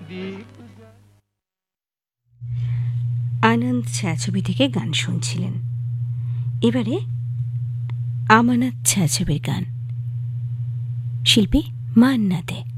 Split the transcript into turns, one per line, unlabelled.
আনন্দ ছায়াছবি থেকে গান শুনছিলেন। এবারে আমানত ছায়াছবির গান, শিল্পী মান্না দে।